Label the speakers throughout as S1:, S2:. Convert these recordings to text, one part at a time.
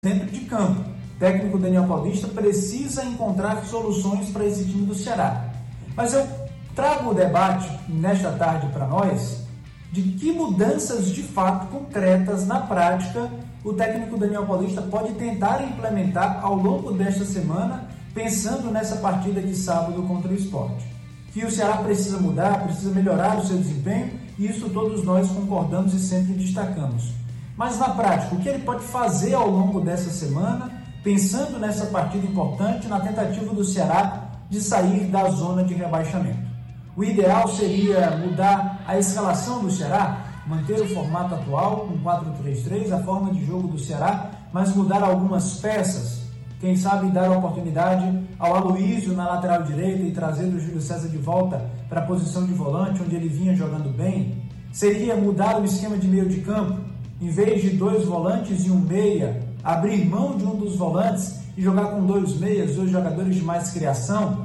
S1: dentro de campo. O técnico Daniel Paulista precisa encontrar soluções para esse time do Ceará. Mas eu trago o debate nesta tarde para nós de que mudanças de fato concretas na prática o técnico Daniel Paulista pode tentar implementar ao longo desta semana, pensando nessa partida de sábado contra o Sport. Que o Ceará precisa mudar, precisa melhorar o seu desempenho, e isso todos nós concordamos e sempre destacamos. Mas na prática, o que ele pode fazer ao longo dessa semana, pensando nessa partida importante, na tentativa do Ceará de sair da zona de rebaixamento? O ideal seria mudar a escalação do Ceará, manter o formato atual com 4-3-3, a forma de jogo do Ceará, mas mudar algumas peças. Quem sabe dar a oportunidade ao Aloísio na lateral direita e trazer o Júlio César de volta para a posição de volante, onde ele vinha jogando bem. Seria mudar o esquema de meio de campo, em vez de 2 volantes e um meia, abrir mão de um dos volantes e jogar com 2 meias, 2 jogadores de mais criação,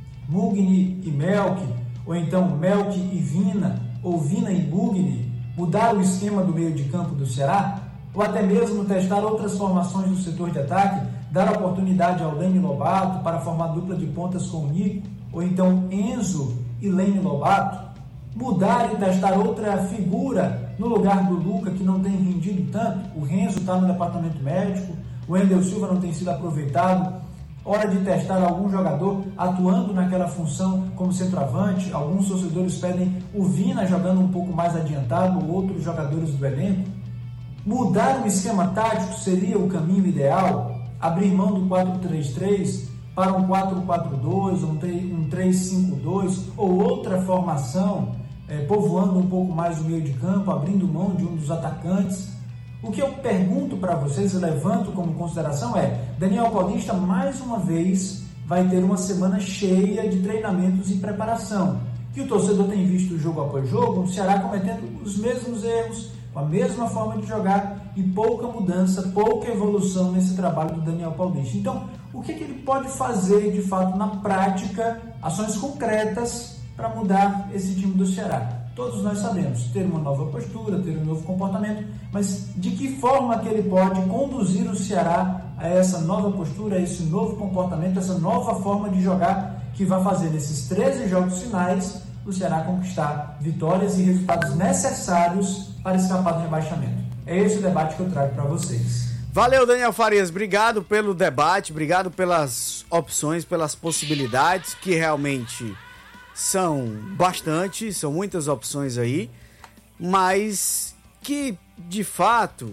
S1: Mugni e Melk, ou então Melk e Vina, ou Vina e Mugni, mudar o esquema do meio de campo do Ceará, ou até mesmo testar outras formações do setor de ataque, dar oportunidade ao Lene Lobato para formar dupla de pontas com o Nico, ou então Enzo e Lene Lobato, mudar e testar outra figura no lugar do Luca, que não tem rendido tanto. O Renzo está no departamento médico, o Wendel Silva não tem sido aproveitado. Hora de testar algum jogador atuando naquela função como centroavante. Alguns torcedores pedem o Vina jogando um pouco mais adiantado, ou outros jogadores do elenco. Mudar o esquema tático seria o caminho ideal? Abrir mão do 4-3-3 para um 4-4-2, um 3-5-2 ou outra formação, povoando um pouco mais o meio de campo, abrindo mão de um dos atacantes. O que eu pergunto para vocês e levanto como consideração é: Daniel Paulista mais uma vez vai ter uma semana cheia de treinamentos e preparação, que o torcedor tem visto jogo após jogo, o Ceará cometendo os mesmos erros, com a mesma forma de jogar e pouca mudança, pouca evolução nesse trabalho do Daniel Paulista. Então, o que ele pode fazer de fato na prática, ações concretas para mudar esse time do Ceará? Todos nós sabemos, ter uma nova postura, ter um novo comportamento, mas de que forma que ele pode conduzir o Ceará a essa nova postura, a esse novo comportamento, essa nova forma de jogar que vai fazer nesses 13 jogos finais o Ceará conquistar vitórias e resultados necessários para escapar do rebaixamento? É esse o debate que eu trago para vocês.
S2: Valeu, Daniel Farias, obrigado pelo debate, obrigado pelas opções, pelas possibilidades, que realmente são bastante, são muitas opções aí, mas que de fato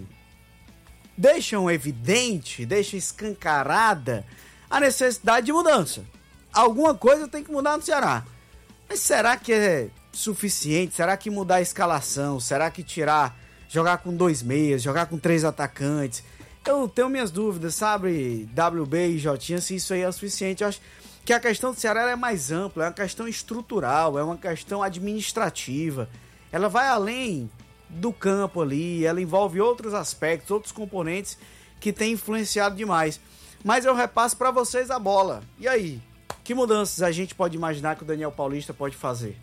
S2: deixam evidente, deixam escancarada a necessidade de mudança. Alguma coisa tem que mudar no Ceará. Mas será que é suficiente? Será que mudar a escalação? Será que jogar com 2 meias, jogar com 3 atacantes? Eu tenho minhas dúvidas, sabe, WB e Jotinha, se isso aí é o suficiente. Eu acho que a questão do Ceará é mais ampla, é uma questão estrutural, é uma questão administrativa. Ela vai além do campo ali, ela envolve outros aspectos, outros componentes que têm influenciado demais. Mas eu repasso para vocês a bola. E aí? Que mudanças a gente pode imaginar que o Daniel Paulista pode fazer?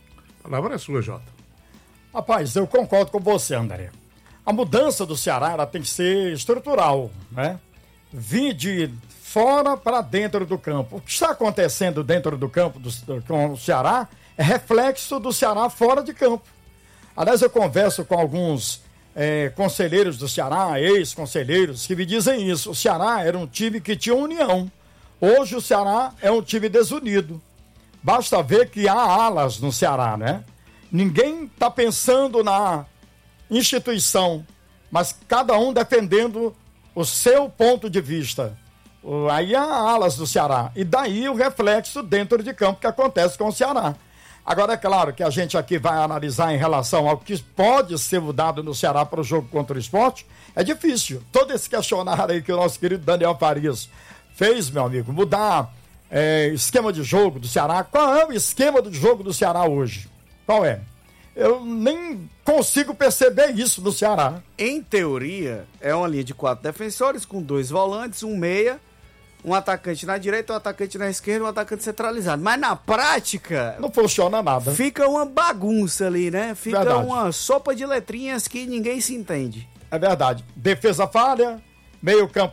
S3: A palavra é sua, Jota.
S4: Rapaz, eu concordo com você, André. A mudança do Ceará ela tem que ser estrutural, né? Vir de fora para dentro do campo. O que está acontecendo dentro do campo com o Ceará é reflexo do Ceará fora de campo. Aliás, eu converso com alguns conselheiros do Ceará, ex-conselheiros, que me dizem isso. O Ceará era um time que tinha união. Hoje o Ceará é um time desunido. Basta ver que há alas no Ceará, né? Ninguém está pensando na instituição, mas cada um defendendo o seu ponto de vista. Aí há alas do Ceará. E daí o reflexo dentro de campo que acontece com o Ceará. Agora, é claro que a gente aqui vai analisar em relação ao que pode ser mudado no Ceará para o jogo contra o Sport. É difícil. Todo esse questionário aí que o nosso querido Daniel Farias fez, meu amigo, mudar esquema de jogo do Ceará. Qual é o esquema de jogo do Ceará hoje? Qual é? Eu nem consigo perceber isso no Ceará.
S2: Em teoria, é uma linha de 4 defensores com 2 volantes, um meia, um atacante na direita, um atacante na esquerda, um atacante centralizado. Mas na prática
S4: não funciona nada.
S2: Fica uma bagunça ali, né? Fica
S4: verdade.
S2: Uma sopa de letrinhas que ninguém se entende.
S4: É verdade. Defesa falha, meio campo